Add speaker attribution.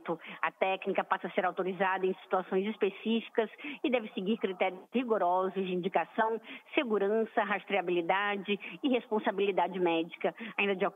Speaker 1: medicamento. A técnica passa a ser autorizada em situações específicas e deve seguir critérios rigorosos de indicação, segurança, rastreabilidade e responsabilidade médica. Ainda de